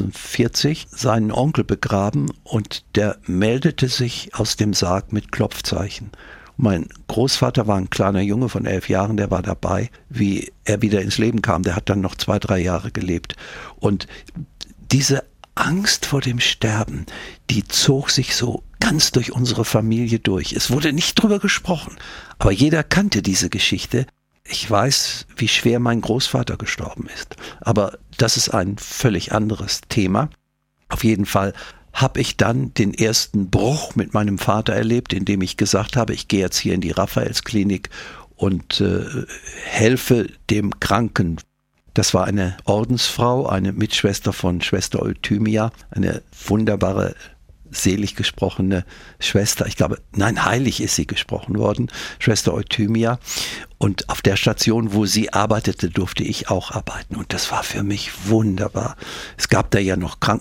1946 seinen Onkel begraben und der meldete sich aus dem Sarg mit Klopfzeichen. Mein Großvater war ein kleiner Junge von 11 Jahren, der war dabei, wie er wieder ins Leben kam. Der hat dann noch 2, 3 Jahre gelebt. Und diese Angst vor dem Sterben, die zog sich so ganz durch unsere Familie durch. Es wurde nicht drüber gesprochen, aber jeder kannte diese Geschichte. Ich weiß, wie schwer mein Großvater gestorben ist, aber das ist ein völlig anderes Thema. Auf jeden Fall habe ich dann den ersten Bruch mit meinem Vater erlebt, indem ich gesagt habe, ich gehe jetzt hier in die Raphaelsklinik und helfe dem Kranken. Das war eine Ordensfrau, eine Mitschwester von Schwester Euthymia, eine wunderbare, selig gesprochene Schwester. Ich glaube, nein, heilig ist sie gesprochen worden, Schwester Euthymia. Und auf der Station, wo sie arbeitete, durfte ich auch arbeiten. Und das war für mich wunderbar. Es gab da ja noch